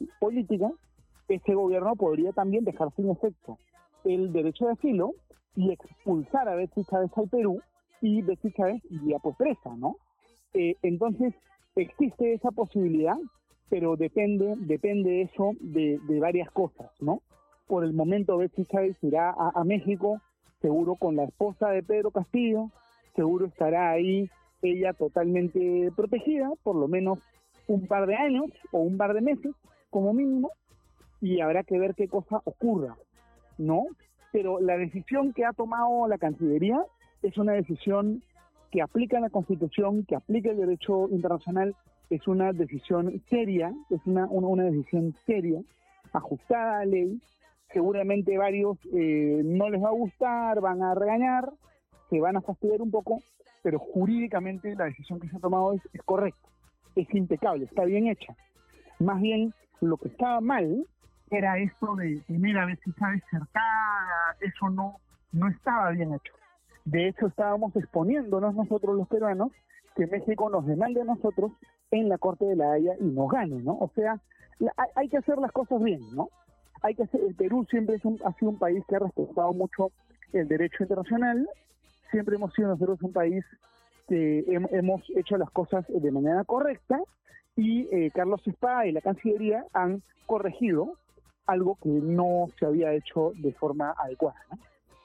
política, ese gobierno podría también dejar sin efecto el derecho de asilo y expulsar a Betsy Chávez al Perú, y Betsy Chávez iría pues presa, ¿no? Entonces, existe esa posibilidad, pero depende eso de varias cosas, ¿no? Por el momento Betsy Chávez irá a México, seguro con la esposa de Pedro Castillo, seguro estará ahí ella totalmente protegida, por lo menos un par de años o un par de meses, como mínimo, y habrá que ver qué cosa ocurra, ¿no? Pero la decisión que ha tomado la Cancillería es una decisión que aplica la Constitución, que aplica el derecho internacional, es una decisión seria, es una decisión seria, ajustada a ley. Seguramente varios no les va a gustar, van a regañar, se van a fastidiar un poco, pero jurídicamente la decisión que se ha tomado es correcta, es impecable, está bien hecha. Más bien, lo que estaba mal era esto de tener a Betsy Chávez cercada, eso no estaba bien hecho. De hecho, estábamos exponiéndonos nosotros los peruanos que México nos demande a nosotros en la Corte de la Haya y nos gane, ¿no? O sea, hay que hacer las cosas bien, ¿no? El Perú siempre ha sido un país que ha respetado mucho el derecho internacional, siempre hemos sido nosotros un país que hemos hecho las cosas de manera correcta, y Carlos Espada y la Cancillería han corregido algo que no se había hecho de forma adecuada, ¿no?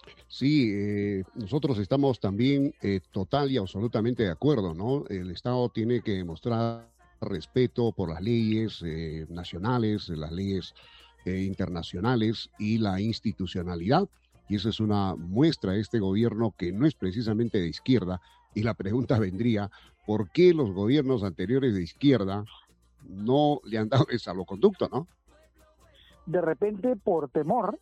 Sí, nosotros estamos también total y absolutamente de acuerdo, ¿no? El Estado tiene que demostrar respeto por las leyes nacionales, las leyes internacionales y la institucionalidad. Y esa es una muestra de este gobierno que no es precisamente de izquierda. Y la pregunta vendría, ¿por qué los gobiernos anteriores de izquierda no le han dado el salvoconducto, no? De repente por temor,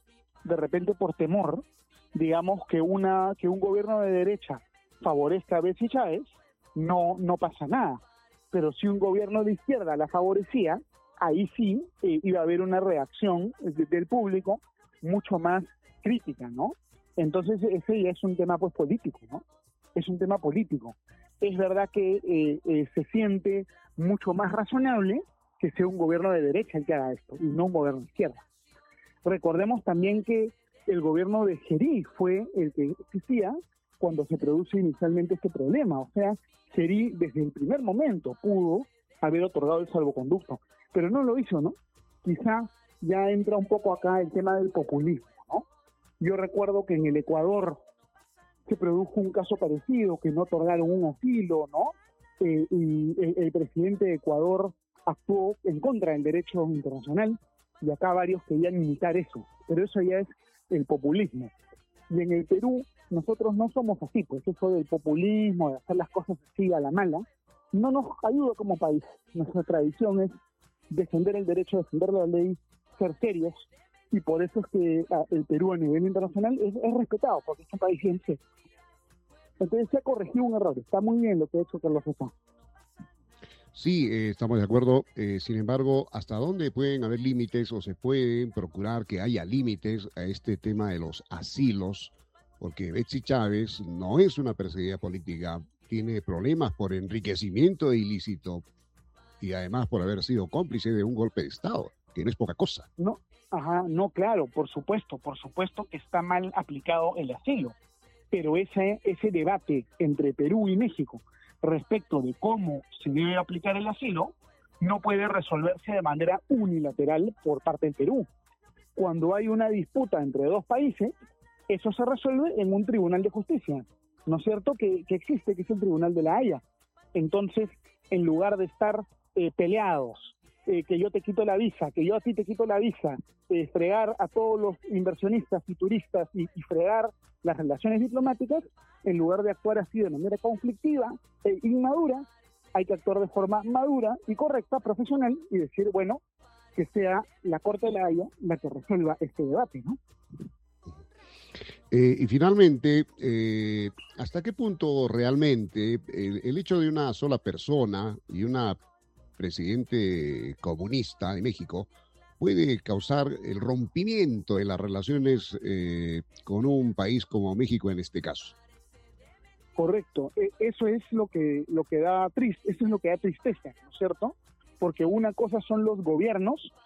digamos que un gobierno de derecha favorezca a Betsy Chávez, no pasa nada. Pero si un gobierno de izquierda la favorecía, ahí sí iba a haber una reacción del público mucho más crítica, ¿no? Entonces ese ya es un tema pues político, ¿no? Es un tema político. Es verdad que se siente mucho más razonable que sea un gobierno de derecha el que haga esto y no un gobierno de izquierda. Recordemos también que el gobierno de Gerí fue el que existía cuando se produce inicialmente este problema. O sea, Gerí desde el primer momento pudo haber otorgado el salvoconducto, pero no lo hizo, ¿no? Quizá ya entra un poco acá el tema del populismo, ¿no? Yo recuerdo que en el Ecuador se produjo un caso parecido, que no otorgaron un asilo, ¿no? Y el presidente de Ecuador actuó en contra del derecho internacional, y acá varios querían imitar eso, pero eso ya es el populismo. Y en el Perú nosotros no somos así, pues eso del populismo, de hacer las cosas así a la mala, no nos ayuda como país. Nuestra tradición es defender el derecho, defender la ley, ser serios, y por eso es que el Perú a nivel internacional es respetado, porque es un país bien serio. Entonces se ha corregido un error, está muy bien lo que ha hecho Carlos César. Sí, estamos de acuerdo. Sin embargo, ¿hasta dónde pueden haber límites o se pueden procurar que haya límites a este tema de los asilos? Porque Betsy Chávez no es una perseguida política, tiene problemas por enriquecimiento ilícito y además por haber sido cómplice de un golpe de Estado, que no es poca cosa. No, claro, por supuesto que está mal aplicado el asilo, pero ese debate entre Perú y México respecto de cómo se debe aplicar el asilo no puede resolverse de manera unilateral por parte del Perú. Cuando hay una disputa entre dos países, eso se resuelve en un tribunal de justicia, ¿no es cierto? Que existe, que es el Tribunal de la Haya. Entonces, en lugar de estar peleados, que yo te quito la visa, que yo a ti te quito la visa, fregar a todos los inversionistas y turistas y fregar las relaciones diplomáticas, en lugar de actuar así de manera conflictiva e inmadura, hay que actuar de forma madura y correcta, profesional, y decir, bueno, que sea la Corte de la Haya la que resuelva este debate, ¿no? Y finalmente, ¿hasta qué punto realmente el hecho de una sola persona y una presidente comunista de México puede causar el rompimiento de las relaciones con un país como México en este caso? Correcto, eso es lo que da tristeza, ¿no es cierto? Porque una cosa son los gobiernos